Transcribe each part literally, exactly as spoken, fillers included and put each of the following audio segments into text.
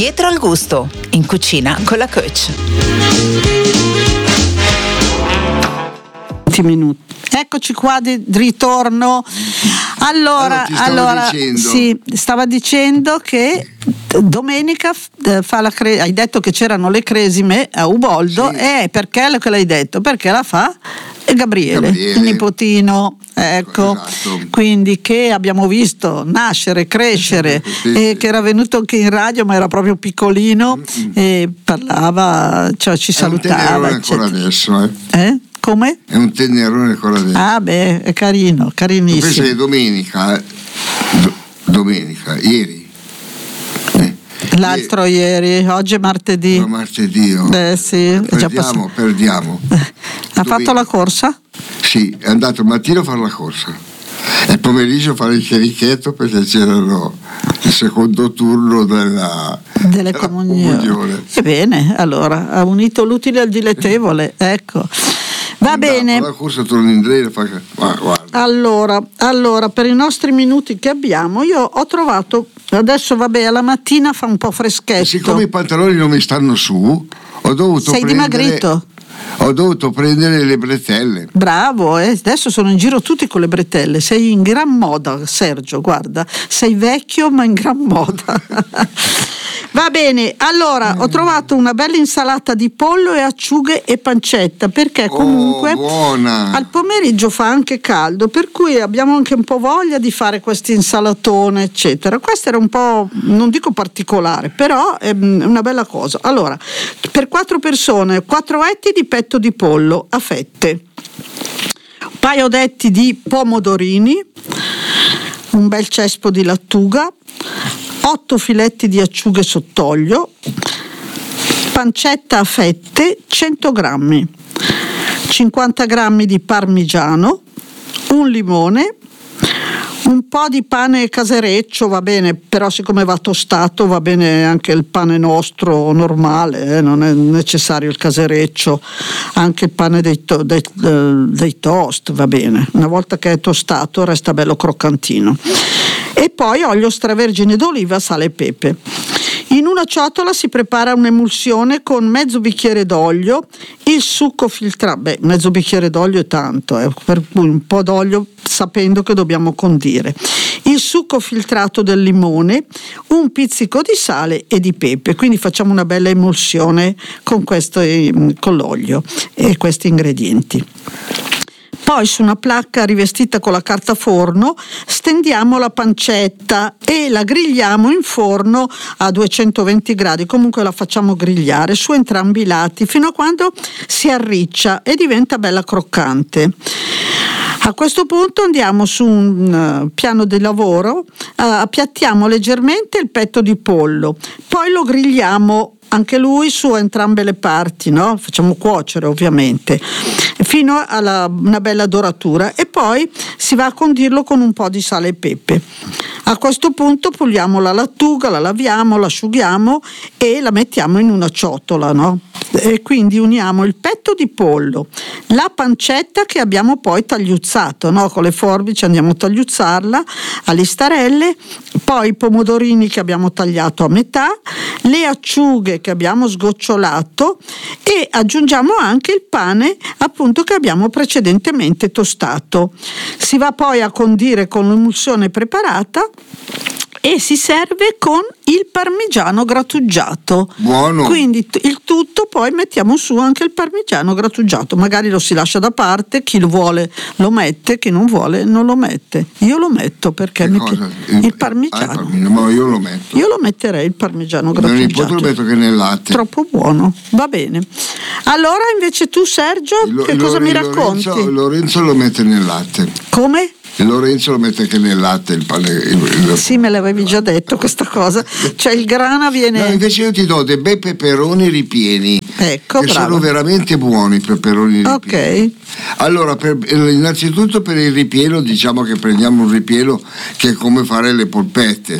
Dietro al gusto, in cucina con la Coach. Minuti. Eccoci qua di ritorno. Allora, allora, allora dicendo. sì, stava dicendo che domenica fa la cre- hai detto che c'erano le cresime a Uboldo, sì. E perché lo che l'hai detto? Perché la fa Gabriele, Gabriele. il nipotino, ecco, esatto. Quindi che abbiamo visto nascere, crescere, sì, e sì. che era venuto anche in radio, ma era proprio piccolino, mm-hmm. e parlava, cioè ci è salutava. È ancora adesso, eh? eh? Come? È un tenerone ancora adesso. Ah beh, è carino, carinissimo. Penso che domenica, do, domenica, ieri. Eh, L'altro ieri. ieri, oggi è martedì. No, martedì. Oh. Eh sì, è già perdiamo, perdiamo. Ha domenica. Fatto la corsa? Sì, è andato al mattino a fare la corsa. E il pomeriggio a fare il cherichetto perché c'erano il secondo turno della, delle della comunione. comunione. Ebbene, allora, ha unito l'utile al dilettevole, ecco. Va Andavo, bene. La corsa torna in drena, fa... guarda. Allora, allora, per i nostri minuti che abbiamo, io ho trovato, adesso vabbè, alla mattina fa un po' freschetto. E siccome i pantaloni non mi stanno su, ho dovuto Sei prendere... dimagrito? Ho dovuto prendere le bretelle. Bravo, eh? Adesso sono in giro tutti con le bretelle. Sei in gran moda, Sergio, guarda. Sei vecchio ma in gran moda. Va bene, allora ho trovato una bella insalata di pollo e acciughe e pancetta, perché comunque oh, buona. Al pomeriggio fa anche caldo, per cui abbiamo anche un po' voglia di fare questo insalatone, eccetera. Questo era un po', non dico particolare, però è una bella cosa. Allora, per quattro persone, quattro etti di petto di pollo a fette, un paio d'etti di pomodorini, un bel cespo di lattuga, otto filetti di acciughe sott'olio, pancetta a fette cento grammi, cinquanta grammi di parmigiano, un limone, un po' di pane casereccio, va bene, però siccome va tostato va bene anche il pane nostro normale, eh, non è necessario il casereccio, anche il pane dei, to- dei, dei toast va bene, una volta che è tostato resta bello croccantino. E poi olio extravergine d'oliva, sale e pepe. In una ciotola si prepara un'emulsione con mezzo bicchiere d'olio, il succo filtrato, beh mezzo bicchiere d'olio è tanto, eh, per cui un po' d'olio sapendo che dobbiamo condire, il succo filtrato del limone, un pizzico di sale e di pepe, quindi facciamo una bella emulsione con, questo, con l'olio e questi ingredienti. Poi su una placca rivestita con la carta forno stendiamo la pancetta e la grigliamo in forno a duecentoventi gradi, comunque la facciamo grigliare su entrambi i lati fino a quando si arriccia e diventa bella croccante. A questo punto andiamo su un uh, piano di lavoro, uh, appiattiamo leggermente il petto di pollo, poi lo grigliamo anche lui su entrambe le parti, no? Facciamo cuocere ovviamente fino alla una bella doratura e poi si va a condirlo con un po' di sale e pepe. A questo punto puliamo la lattuga, la laviamo, la asciughiamo e la mettiamo in una ciotola, no? E quindi uniamo il petto di pollo, la pancetta che abbiamo poi tagliuzzato, no? Con le forbici andiamo a tagliuzzarla a listarelle, poi i pomodorini che abbiamo tagliato a metà, le acciughe che abbiamo sgocciolato e aggiungiamo anche il pane appunto che abbiamo precedentemente tostato. Si va poi a condire con l'emulsione preparata e si serve con il parmigiano grattugiato. Buono. Quindi il tutto poi mettiamo su anche il parmigiano grattugiato, magari lo si lascia da parte, chi lo vuole lo mette, chi non vuole non lo mette. Io lo metto perché mi piace il, il parmigiano. Ah, il parmigiano. Ma io lo metto. Io lo metterei il parmigiano grattugiato. Non nipote lo metto che nel latte. Troppo buono. Va bene. Allora invece tu Sergio, il, che il, cosa mi racconti? Lorenzo, Lorenzo lo mette nel latte. Come? E Lorenzo lo mette anche nel latte il pane. Il, il... Sì, me l'avevi già detto questa cosa. Cioè il grana viene. No, invece io ti do dei bei peperoni ripieni. Ecco, che bravo. Sono veramente buoni i peperoni ripieni. Ok. Allora, per, innanzitutto per il ripieno, diciamo che prendiamo un ripieno che è come fare le polpette.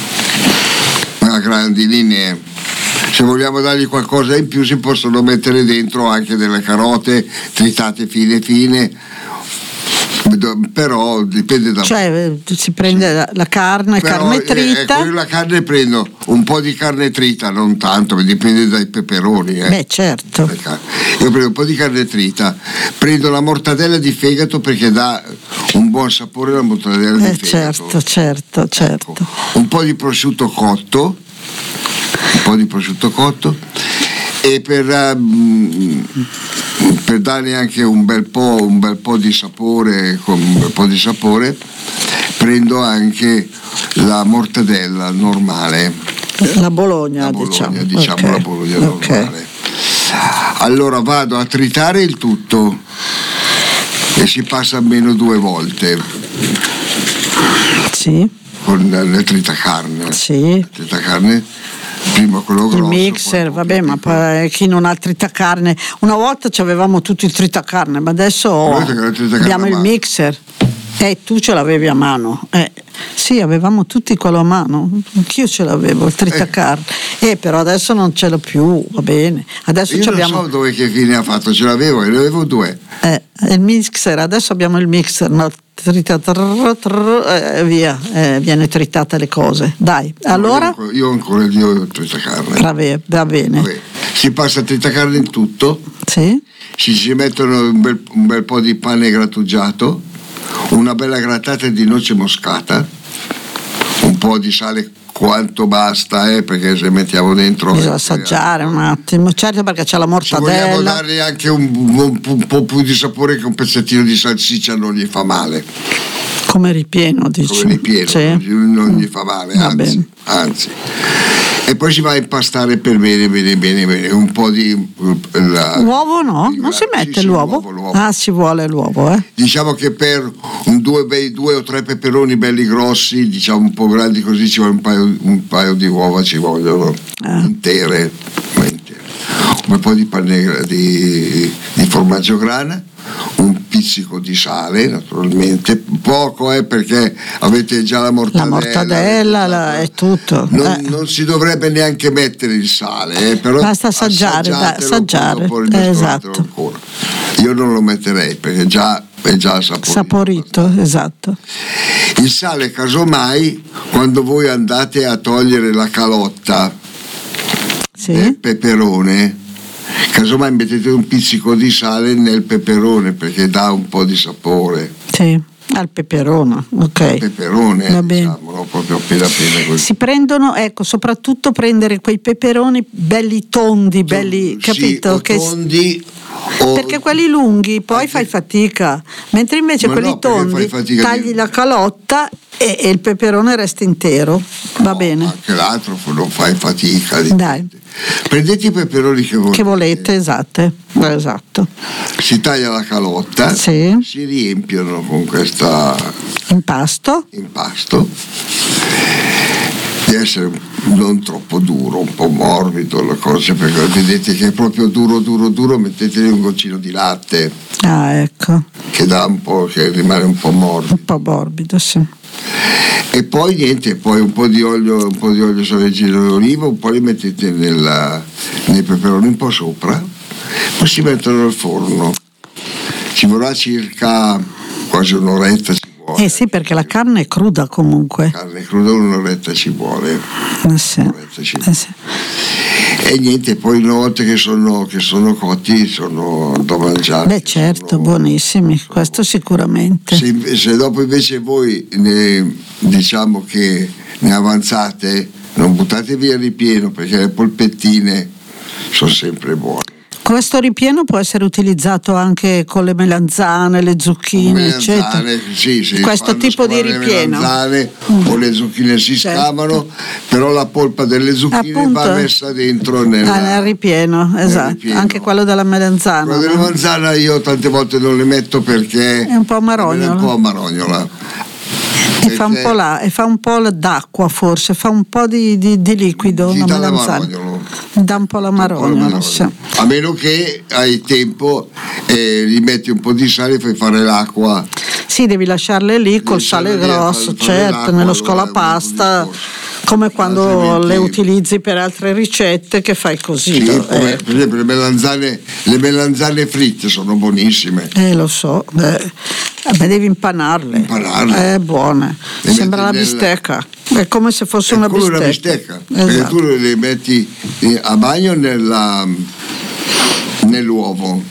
A grandi linee. Se vogliamo dargli qualcosa in più si possono mettere dentro anche delle carote tritate fine fine. però dipende da cioè si prende la, la carne però, carne trita eh, ecco, la carne prendo un po' di carne trita, non tanto, dipende dai peperoni, eh. Beh, certo. Io prendo un po' di carne trita, prendo la mortadella di fegato perché dà un buon sapore la mortadella eh, di fegato, certo certo certo ecco. Un po' di prosciutto cotto un po' di prosciutto cotto e per um, per dargli anche un bel po' un bel po' di sapore con un bel po' di sapore prendo anche la mortadella normale, la Bologna, la Bologna diciamo, diciamo okay. La Bologna okay. normale. Allora vado a tritare il tutto e si passa almeno due volte, sì, con la tritacarne, sì. La tritacarne prima quello grosso, il mixer, poi vabbè, ma poi chi non ha tritacarne, una volta avevamo tutti il tritacarne, ma adesso abbiamo il mixer. Eh, tu ce l'avevi a mano, eh, sì, avevamo tutti quello a mano, anch'io ce l'avevo, il tritacarne, eh. eh, però adesso non ce l'ho più, va bene. Adesso io abbiamo... non so dove che fine ha fatto, ce l'avevo, ne avevo due. Eh, il mixer, adesso abbiamo il mixer, no? Trita, trrr, trrr, eh, via, eh, viene tritata le cose. Dai, no, allora? Io, io ho ancora il tritacarne. Vabbè, va bene. Vabbè. Si passa a tritacarne in tutto, sì. si, si mettono un bel, un bel po' di pane grattugiato, una bella grattata di noce moscata, un po' di sale quanto basta, eh, perché se mettiamo dentro bisogna assaggiare un attimo, certo, perché c'è la mortadella. Se vogliamo dargli anche un, un, un po' più di sapore, che un pezzettino di salsiccia non gli fa male, come ripieno, dici? Come ripieno, sì. Non gli fa male, va anzi, bene. anzi. E poi si va a impastare per bene bene bene bene un po' di la, uovo no? Non si mette sì, l'uovo? Sì, l'uovo, l'uovo. Ah, si vuole l'uovo, eh? Diciamo che per un due, bei, due o tre peperoni belli grossi, diciamo un po' grandi così, ci vuole un paio, un paio di uova, ci vogliono ah. intere, intere, un po' di panne di, di formaggio grana, un pizzico di sale naturalmente, poco eh, perché avete già la mortadella, la mortadella la, è tutto, non, eh. non si dovrebbe neanche mettere il sale, eh, però basta assaggiare, da, assaggiare. Eh, esatto. Ancora. Io non lo metterei perché già è già saporito, saporito esatto. Il sale casomai quando voi andate a togliere la calotta sì. del peperone, casomai mettete un pizzico di sale nel peperone perché dà un po' di sapore. Sì, al peperone, ok. Al peperone, va bene. Diciamo, no? Proprio appena appena così. Si prendono, ecco, soprattutto prendere quei peperoni belli tondi, belli, sì, capito? O che tondi, o... Perché quelli lunghi poi anche... fai fatica, mentre invece Ma quelli no, tondi tagli di... la calotta e, e il peperone resta intero, va no, bene. Anche l'altro non fai fatica. Dai. Prendete i peperoni che volete. Che volete, esatto. esatto. Si taglia la calotta, sì. Si riempiono con questa impasto. impasto. Di essere non troppo duro, un po' morbido la cosa, perché vedete che è proprio duro duro duro, metteteli un goccino di latte. Ah, ecco. Che dà un po', che rimane un po' morbido. Un po' morbido, sì. E poi niente, poi un po' di olio, un po' di olio extravergine d'oliva, un po' li mettete nella, nei peperoni un po' sopra, poi si mettono al forno. Ci vorrà circa quasi un'oretta. Eh sì, perché la carne è cruda comunque. La carne è cruda, un'oretta ci vuole. Eh sì. Un'oretta ci vuole. Eh sì. E niente, poi una volta che sono, che sono cotti sono da mangiare. Beh certo, sono, buonissimi, sono, questo sicuramente. Se, se dopo invece voi ne, diciamo che ne avanzate, non buttate via il ripieno perché le polpettine sono sempre buone. Questo ripieno può essere utilizzato anche con le melanzane, le zucchine, melanzane, eccetera. Sì, sì, questo tipo di ripieno. Le melanzane mm. o le zucchine si certo. scavano, però la polpa delle zucchine appunto va messa dentro nella, ah, nel ripieno, esatto. Nel ripieno. Anche quello della melanzana. Quello della melanzana io tante volte non le metto perché è un po' marognola. È un po' marognola. E fa un po' là, e fa un po' d'acqua forse, fa un po' di, di, di liquido. Sì, una dà melanzana. Marognolo. dà un po' la marogna, sì. A meno che hai tempo e gli metti un po' di sale e fai fare l'acqua. Sì, devi lasciarle lì col sale grosso, certo, nello scolapasta, come quando le utilizzi per altre ricette che fai così. Sì, no? come, eh. per esempio le melanzane, le melanzane fritte sono buonissime. Eh, lo so, eh, beh, devi impanarle. Impanarle. Eh, buone. Le Sembra una nel... bistecca, è come se fosse è una come bistecca. una bistecca, Esatto. perché tu le metti a bagno nella, nell'uovo.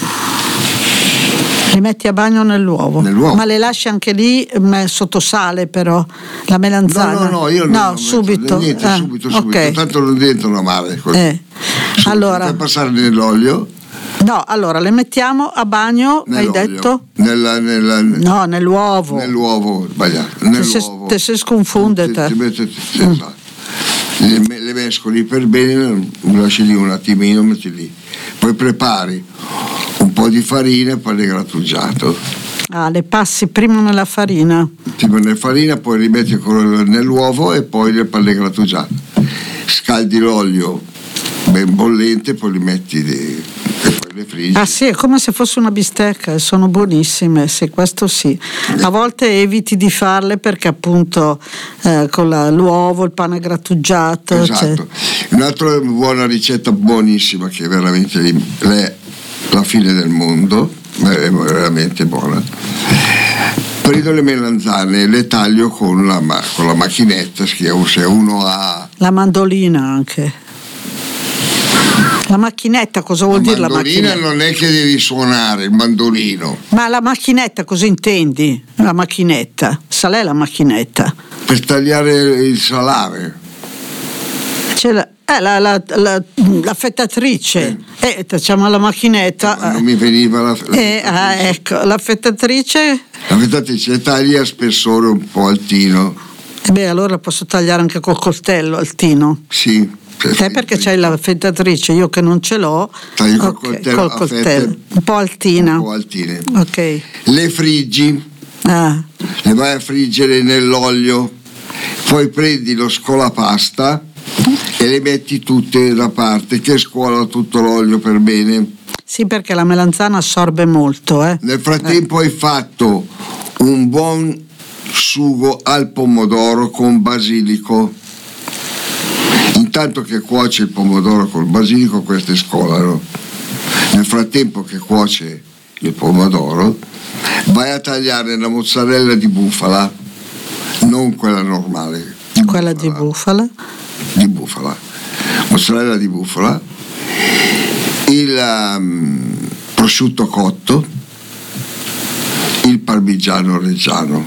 Li metti a bagno nell'uovo. nell'uovo, ma le lasci anche lì mh, sotto sale, però la melanzana? No, no, no, io no non subito. Niente, ah, subito, subito, okay. Tanto non diventano male. Così. Eh. Allora, fai passare nell'olio. No, allora le mettiamo a bagno, Nell'olio. hai detto? Nella, nella, no, nell'uovo. Nell'uovo, sbagliato. Nell'uovo. Te si sconfonde te. Ti, ti metti, sì, mm. esatto. le, le mescoli per bene, lo lasci lì un attimino, metti lì. Poi prepari un po' di farina e pane grattugiato. Ah, le passi prima nella farina. Prima nella farina, poi li metti nell'uovo e poi nel pane grattugiato. Scaldi l'olio ben bollente, poi li metti di, e poi le friggi. Ah sì, è come se fosse una bistecca, sono buonissime, sì, questo sì. A volte eviti di farle perché appunto eh, con la, l'uovo, il pane grattugiato. Esatto. Cioè. Un'altra buona ricetta buonissima che è veramente le, la fine del mondo, è veramente buona. Prendo le melanzane e le taglio con la, con la macchinetta, se uno ha la mandolina anche. La macchinetta, cosa vuol la dire la macchinetta? Non è che devi suonare il mandolino. Ma la macchinetta cosa intendi? La macchinetta? Sa lei la macchinetta? Per tagliare il salame. C'è la, eh, la, la, la, la fettatrice. Eh, eh facciamo la macchinetta. Eh, non mi veniva la, la eh, ah, ecco, la fettatrice. La fettatrice taglia a spessore un po' altino. E beh, allora posso tagliare anche col coltello altino. Sì. Te perché c'hai la fettatrice, io che non ce l'ho. Tagli col okay, coltello, col coltello. Un po' altina. Un po' altine. Ok. Le friggi, ah. le vai a friggere nell'olio, poi prendi lo scolapasta e le metti tutte da parte, che scuola tutto l'olio per bene. Sì, perché la melanzana assorbe molto. Eh. Nel frattempo eh. hai fatto un buon sugo al pomodoro con basilico. Intanto che cuoce il pomodoro col basilico, queste scolano. Nel frattempo che cuoce il pomodoro, vai a tagliare la mozzarella di bufala, non quella normale. Di quella bufala. di bufala? Di bufala. Mozzarella di bufala, il um, prosciutto cotto, il parmigiano reggiano.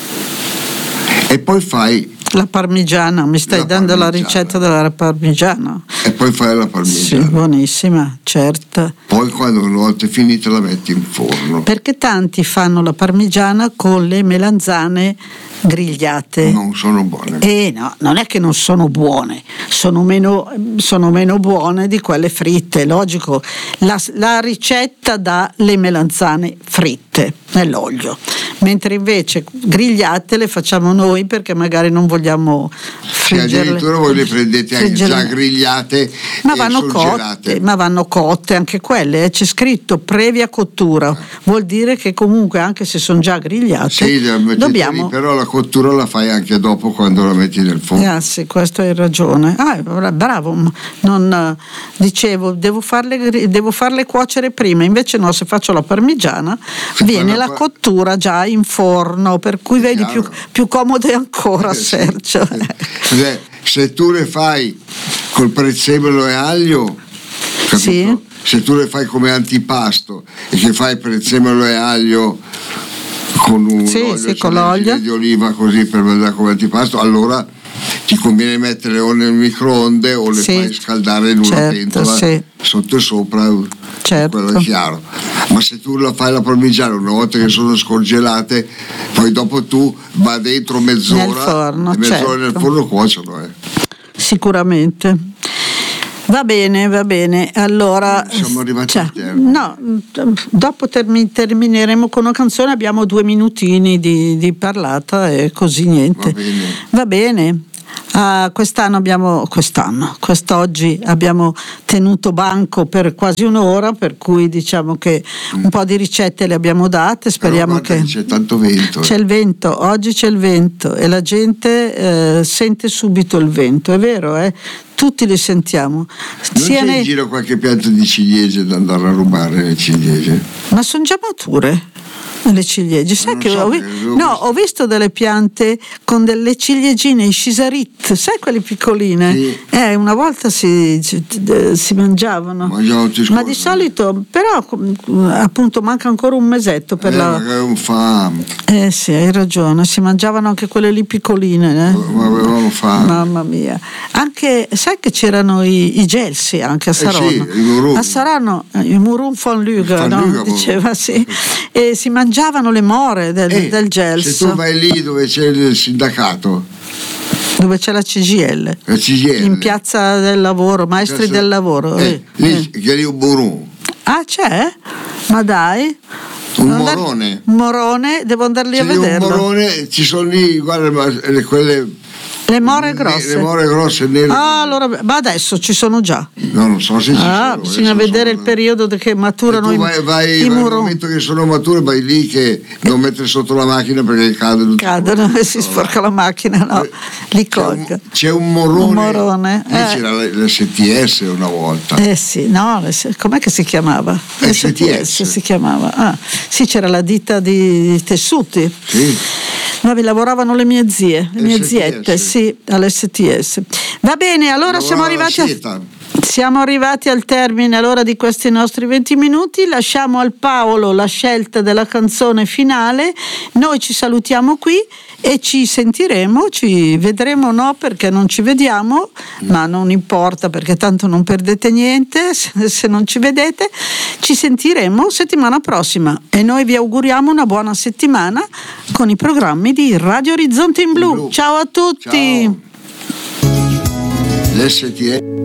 E poi fai la parmigiana, mi stai la dando parmigiana. La ricetta della parmigiana? E poi fai la parmigiana. Sì, buonissima, certo. Poi quando una volta finita la metti in forno. Perché tanti fanno la parmigiana con le melanzane grigliate. Non sono buone. Eh no, non è che non sono buone, sono meno, sono meno buone di quelle fritte, logico. La, la ricetta dà le melanzane fritte nell'olio, mentre invece grigliate le facciamo noi perché magari non vogliamo friggerle. Sì, addirittura voi le prendete anche già grigliate ma e vanno cotte, ma vanno cotte anche quelle, eh. C'è scritto previa cottura, eh. vuol dire che comunque anche se sono già grigliate sì, dobbiamo lì, però la cottura la fai anche dopo quando la metti nel forno. Ah sì, questo hai ragione. Ah, bravo, non dicevo devo farle, devo farle cuocere prima, invece no, se faccio la parmigiana se viene la, la cottura già in forno, per cui vedi più, più comode ancora, eh, Sergio. Sì. Se tu le fai col prezzemolo e aglio, capito? Sì. Se tu le fai come antipasto e che fai prezzemolo e aglio con un sì, olio, sì, con l'olio di oliva così per mangiare come antipasto, allora ti conviene mettere o nel microonde o le sì. fai scaldare in una certo, pentola sì. sotto e sopra, certo. quello è chiaro. Ma se tu la fai la parmigiana una volta che sono scongelate, poi dopo tu va dentro mezz'ora nel forno, e mezz'ora certo. nel forno cuociono. Eh. Sicuramente. Va bene, va bene. Allora, siamo arrivati cioè, al termine. No, dopo termi, termineremo con una canzone, abbiamo due minutini di, di parlata e così niente. Va bene. Va bene. Uh, quest'anno abbiamo, quest'anno, quest'oggi abbiamo tenuto banco per quasi un'ora, per cui diciamo che un po' di ricette le abbiamo date, speriamo che... C'è tanto vento. C'è eh. il vento, oggi c'è il vento e la gente eh, sente subito il vento, è vero, eh? Tutti li sentiamo. Non Sia c'è nei... in giro qualche pianto di ciliegie da andare a rubare le ciliegie? Ma sono già mature le ciliegie, sai Non che so, ho, vi- ho no, visto. ho visto delle piante con delle ciliegine, i scisarit, sai quelle piccoline? Sì. Eh, una volta si, si mangiavano, Mangiavano tutti ma di scorsi. solito, però appunto manca ancora un mesetto per Eh, la... magari un fame. Eh sì, hai ragione, si mangiavano anche quelle lì piccoline, eh? Ma avevano fame. Mamma mia, anche sai che c'erano i, i gelsi anche a Saronno, sì, i murun. a Saronno eh, i murun von Lüger, Von no? Lüger, Diceva sì, e si mangiavano le more del, Eh, del Se gelso, tu vai lì dove c'è il sindacato, dove c'è la C G I L, la C G I L, in piazza del lavoro, maestri Piazza- del lavoro, eh, eh, lì eh. che lì un burun, Ah, c'è? Ma dai, un Devo andare- morone. un morone, devo andare lì a C'è lì un vederlo. morone, ci sono lì, guarda, ma le- quelle Le more le- grosse. le more grosse nere. Ah, allora, ma adesso ci sono già. No, non so se ci Ah, sono, bisogna adesso vedere sono- il periodo che maturano E tu i, vai, vai, i vai al murun. momento che sono mature, vai lì che non mettere sotto la macchina perché cadono. Cadono e si sporca la macchina, no, Eh, li C'è un, colga. c'è un morone, Un morone, lì eh. c'era l'S T S una volta. Eh sì, no, le- com'è che si chiamava? S T S. si chiamava. Ah, sì, c'era la ditta di tessuti. Sì. Dove lavoravano le mie zie, le mie S T S. ziette, sì, all'S T S. Va bene, allora siamo Lavorava arrivati la a... seta. Siamo arrivati al termine allora di questi nostri venti minuti, lasciamo al Paolo la scelta della canzone finale, noi ci salutiamo qui e ci sentiremo, ci vedremo no perché non ci vediamo, ma non importa perché tanto non perdete niente se, se non ci vedete, ci sentiremo settimana prossima e noi vi auguriamo una buona settimana con i programmi di Radio Orizzonte in Blu. Blu. Ciao a tutti! Ciao. L'S T S